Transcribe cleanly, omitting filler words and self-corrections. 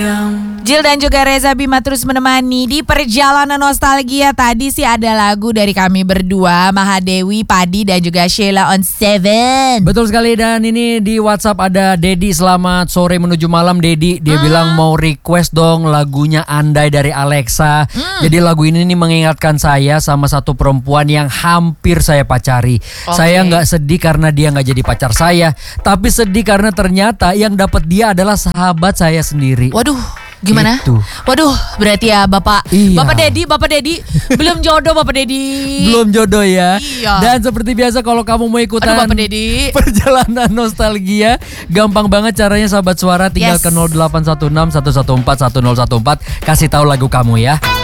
Jill dan juga Reza Bima terus menemani di perjalanan nostalgia. Tadi sih ada lagu dari kami berdua, Mahadewi, Padi dan juga Sheila on Seven. Betul sekali, dan ini di WhatsApp ada Dedi. Selamat sore menuju malam Dedi. Dia bilang mau request dong lagunya Andai dari Alexa. Jadi lagu ini nih mengingatkan saya sama satu perempuan yang hampir saya pacari. Saya nggak sedih karena dia nggak jadi pacar saya, tapi sedih karena ternyata yang dapat dia adalah sahabat saya sendiri. Waduh, gimana? Gitu. Waduh, berarti ya Bapak. Iya. Bapak Dedi belum jodoh Bapak Dedi. Belum jodoh ya. Iya. Dan seperti biasa kalau kamu mau ikutan Aduh, Bapak Dedi. perjalanan nostalgia, gampang banget caranya sahabat suara, tinggal Yes. ke 0816 114 1014, kasih tahu lagu kamu ya.